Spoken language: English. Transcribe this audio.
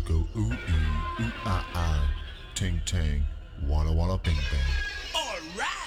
go ooh ee, ooh ah ah, ting tang, walla walla bing bang. Alright!